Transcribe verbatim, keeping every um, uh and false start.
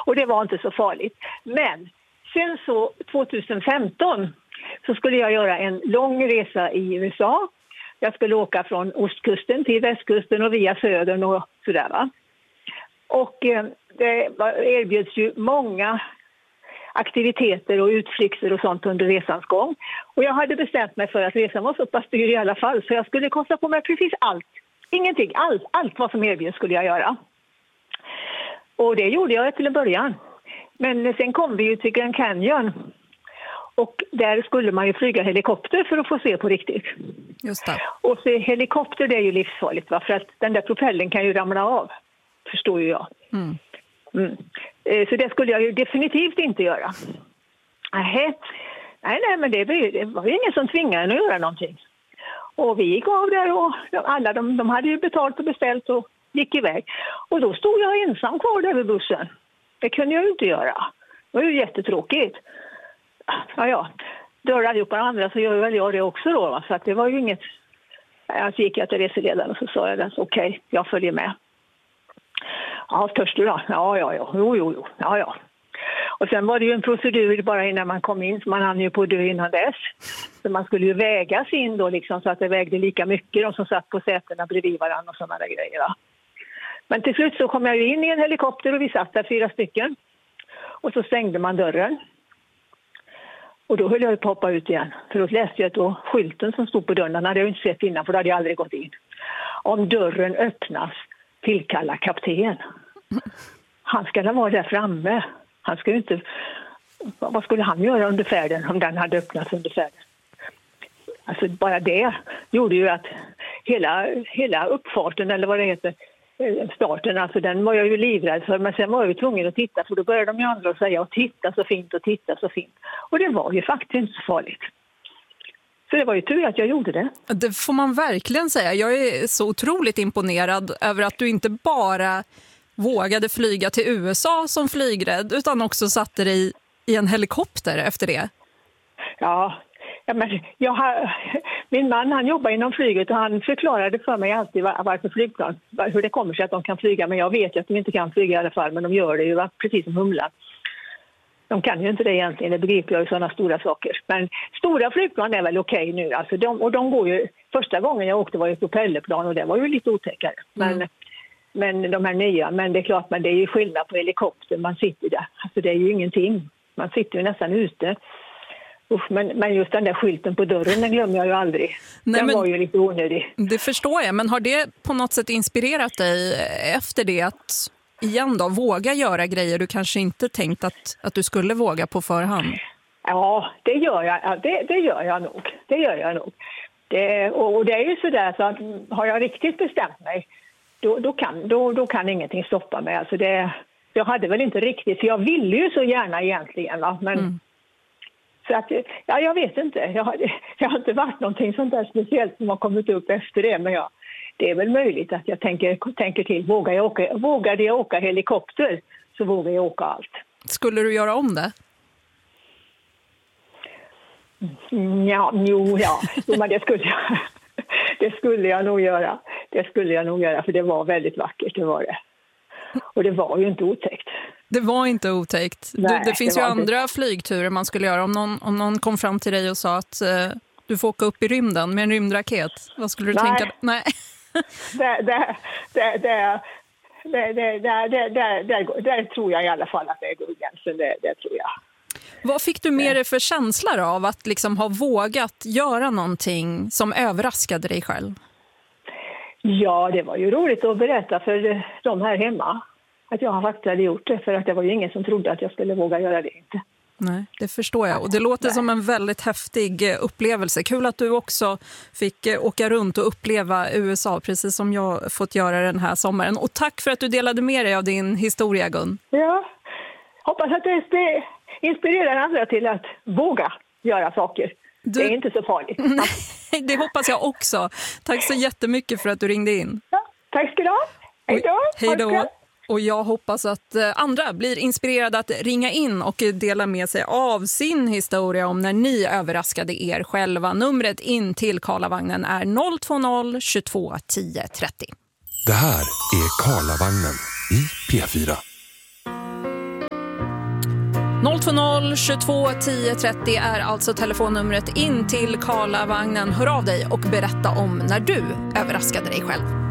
Och det var inte så farligt. Men sen så tjugohundrafemton så skulle jag göra en lång resa i U S A. Jag skulle åka från ostkusten till västkusten och via södern och sådär va. Och eh, det erbjöds ju många aktiviteter och utflykter och sånt under resans gång. Och jag hade bestämt mig för att resan var så pass dyr i alla fall så jag skulle kosta på mig precis allt. Ingenting, allt, allt vad som erbjöds skulle jag göra. Och det gjorde jag till en början. Men sen kom vi ju till Grand Canyon. Och där skulle man ju flyga helikopter för att få se på riktigt. Just det. Och se helikopter det är ju livsfarligt va? För att den där propellen kan ju ramla av. Förstår ju jag. Mm. Mm. Så det skulle jag ju definitivt inte göra. Nej, nej, nej men det var, ju, det var ju ingen som tvingade en att göra någonting. Och vi gick av där och alla de, de hade ju betalt och beställt och gick iväg. Och då stod jag ensam kvar där vid bussen. Det kunde jag ju inte göra. Det var ju jättetråkigt. Ja, ja. Dör allihopa andra så gör väl jag det också då. Va? Så att det var ju inget... Så gick jag till reseledaren och så sa jag okej, okay, jag följer med. Ja, törs du då? Ja, ja, ja. Jo, jo, jo. Ja, ja. Och sen var det ju en procedur bara innan man kom in. Så man hann ju på dö innan dess. Så man skulle ju vägas in då liksom så att det vägde lika mycket. De som satt på sätena bredvid varandra och sådana där grejer. Va? Men till slut så kom jag ju in i en helikopter och vi satt där fyra stycken. Och så stängde man dörren. Och då höll jag ju på att hoppa ut igen. För då läste jag då skylten som stod på dörren. Den hade jag inte sett innan för då hade jag aldrig gått in. Om dörren öppnas, tillkalla kapten. Han ska vara där framme. Han ska ju inte... Vad skulle han göra under färden om den hade öppnats under färden? Alltså bara det gjorde ju att hela, hela uppfarten eller vad det heter, starten, alltså den var jag ju livrädd för. Men sen var jag ju tvungen att titta för då började de ju andra att säga och titta så fint och titta så fint. Och det var ju faktiskt inte så farligt. Så det var ju tur att jag gjorde det. Det får man verkligen säga. Jag är så otroligt imponerad över att du inte bara vågade flyga till U S A som flygrädd utan också satte dig i en helikopter efter det. Ja, ja men jag har, min man han jobbar inom flyget och han förklarade för mig alltid var, varför flygplan, hur det kommer sig att de kan flyga. Men jag vet ju att de inte kan flyga i alla fall, men de gör det ju va? Precis som humlan. De kan ju inte det egentligen, det begriper jag ju sådana stora saker. Men stora flygplan är väl okej nu. Alltså de, och de går ju, första gången jag åkte var ju propellerplan och det var ju lite otäckare. Men, mm. men de här nya, men det är klart, men det är ju skillnad på helikopter, man sitter där. Alltså det är ju ingenting, man sitter ju nästan ute. Usch, men, men just den där skylten på dörren, den glömmer jag ju aldrig. Nej, den var ju lite onödig. Det förstår jag, men har det på något sätt inspirerat dig efter det att igen då, våga göra grejer du kanske inte tänkt att, att du skulle våga på förhand? Ja, det gör jag, ja, det, det gör jag nog. Det gör jag nog. Det, och, och det är ju sådär så att har jag riktigt bestämt mig, då, då, kan, då, då kan ingenting stoppa mig. Alltså det, jag hade väl inte riktigt, för jag ville ju så gärna egentligen, va? Men... Mm. Så att, ja, jag vet inte. Jag har, jag har inte varit någonting sånt där speciellt som har kommit upp efter det. Men jag, det är väl möjligt att jag tänker, tänker till. Vågar jag åka, vågade jag åka helikopter så vågar jag åka allt. Skulle du göra om det? Ja, jo, ja. Jo, men det skulle jag. Det skulle jag nog göra. Det skulle jag nog göra för det var väldigt vackert, det var det. Och det var ju inte otäckt. Det var inte otäckt. Nej, det, det finns det ju andra inte. Flygturer man skulle göra. Om någon, om någon kom fram till dig och sa att uh, du får åka upp i rymden med en rymdraket. Vad skulle du Nej. tänka? Nej. det, det, det, det, det, det, det, det, det, det, det tror jag i alla fall att det går gränsen. Det, det tror jag. Vad fick du med dig för känslor av att liksom ha vågat göra någonting som överraskade dig själv? Ja, det var ju roligt att berätta för de här hemma. Att jag faktiskt hade gjort det, för att det var ju ingen som trodde att jag skulle våga göra det inte. Nej, det förstår jag. Och det låter Nej. som en väldigt häftig upplevelse. Kul att du också fick åka runt och uppleva U S A, precis som jag fått göra den här sommaren. Och tack för att du delade med dig av din historia, Gun. Ja, hoppas att det inspirerar andra till att våga göra saker. Du... Det är inte så farligt. Nej, det hoppas jag också. Tack så jättemycket för att du ringde in. Ja, tack ska du ha. Hej då. Hej då. Och jag hoppas att andra blir inspirerade att ringa in och dela med sig av sin historia om när ni överraskade er själva. Numret in till Karlavagnen är noll två noll tjugotvå tio trettio. Det här är Karlavagnen i P fyra. noll två noll tjugotvå tio trettio är alltså telefonnumret in till Karlavagnen. Hör av dig och berätta om när du överraskade dig själv.